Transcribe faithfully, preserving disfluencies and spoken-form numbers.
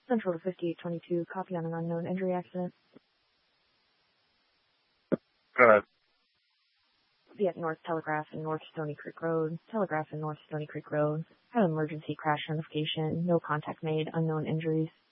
Central to fifty-eight twenty-two, copy on an unknown injury accident. Go ahead. Be at North Telegraph and North Stony Creek Road. Telegraph and North Stony Creek Road. Have emergency crash notification. No contact made. Unknown injuries.